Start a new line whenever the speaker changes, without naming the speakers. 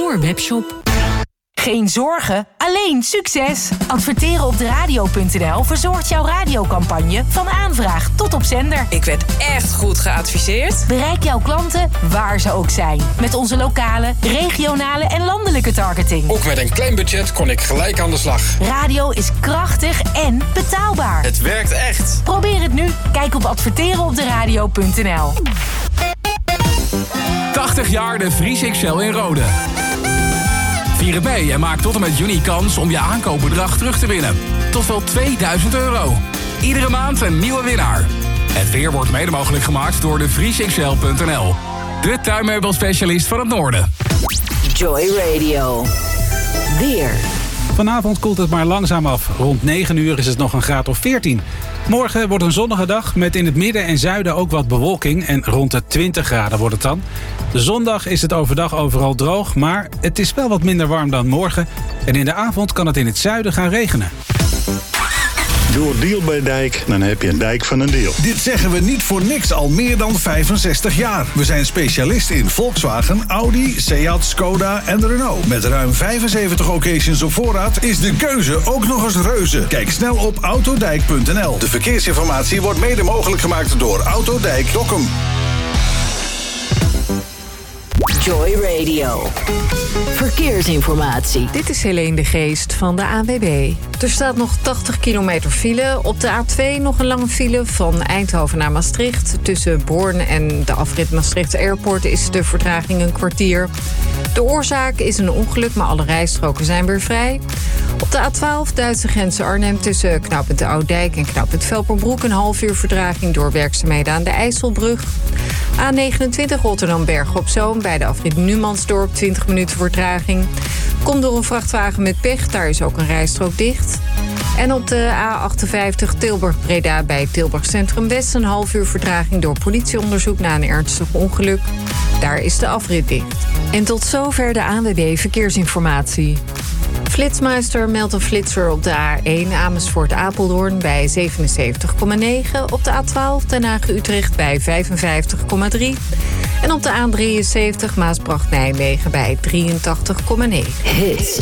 Door Webshop.
Geen zorgen, alleen succes! Adverteren op de radio.nl verzorgt jouw radiocampagne van aanvraag tot op zender.
Ik werd echt goed geadviseerd.
Bereik jouw klanten waar ze ook zijn. Met onze lokale, regionale en landelijke targeting.
Ook met een klein budget kon ik gelijk aan de slag.
Radio is krachtig en betaalbaar.
Het werkt echt.
Probeer het nu. Kijk op adverterenopderadio.nl.
80 jaar de Vries XL in Rode. Vier het mee en maak tot en met juni kans om je aankoopbedrag terug te winnen. Tot wel €2000. Iedere maand een nieuwe winnaar. Het weer wordt mede mogelijk gemaakt door de vriesxl.nl. De tuinmeubelspecialist van het noorden.
Joy Radio. Weer.
Vanavond koelt het maar langzaam af. Rond 9 uur is het nog een graad of 14. Morgen wordt een zonnige dag met in het midden en zuiden ook wat bewolking. En rond de 20 graden wordt het dan. De zondag is het overdag overal droog, maar het is wel wat minder warm dan morgen. En in de avond kan het in het zuiden gaan regenen.
Door Deal bij Dijk, dan heb je een dijk van een deal.
Dit zeggen we niet voor niks al meer dan 65 jaar. We zijn specialist in Volkswagen, Audi, Seat, Skoda en Renault. Met ruim 75 occasions op voorraad is de keuze ook nog eens reuze. Kijk snel op autodijk.nl. De verkeersinformatie wordt mede mogelijk gemaakt door Autodijk Dokkum.
Joy Radio. Verkeersinformatie.
Dit is Helene de Geest van de ANWB. Er staat nog 80 kilometer file. Op de A2 nog een lange file van Eindhoven naar Maastricht. Tussen Born en de afrit Maastricht Airport is de vertraging een kwartier. De oorzaak is een ongeluk, maar alle rijstroken zijn weer vrij. Op de A12 Duitse grens Arnhem tussen knooppunt de Oudijk en knooppunt Velperbroek... een half uur vertraging door werkzaamheden aan de IJsselbrug. A29 Rotterdam-Bergen-op-Zoom bij de afrit Numansdorp 20 minuten vertraging. Komt door een vrachtwagen met pech, daar is ook een rijstrook dicht. En op de A58 Tilburg-Breda bij Tilburg Centrum West... een half uur vertraging door politieonderzoek na een ernstig ongeluk. Daar is de afrit dicht. En tot zover de ANWB Verkeersinformatie. Flitsmeister meldt een flitser op de A1 Amersfoort-Apeldoorn bij 77,9. Op de A12 Den Haag-Utrecht bij 55,3. En op de A73 Maasbracht-Nijmegen bij 83,9.
Hits